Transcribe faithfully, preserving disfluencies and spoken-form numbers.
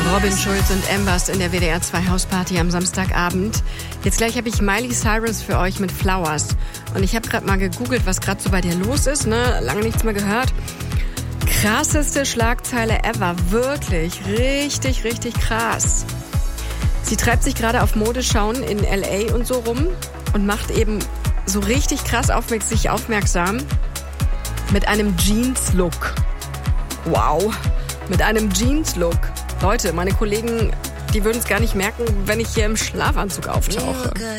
Robin Schulz und Embers in der W D R zwei Hausparty am Samstagabend. Jetzt gleich habe ich Miley Cyrus für euch mit Flowers. Und ich habe gerade mal gegoogelt, was gerade so bei dir los ist, ne? Lange nichts mehr gehört. Krasseste Schlagzeile ever. Wirklich. Richtig, richtig krass. Sie treibt sich gerade auf Modeschauen in L A und so rum und macht eben so richtig krass auf sich aufmerksam mit einem Jeans-Look. Wow. Mit einem Jeans-Look. Leute, meine Kollegen, die würden es gar nicht merken, wenn ich hier im Schlafanzug auftauche.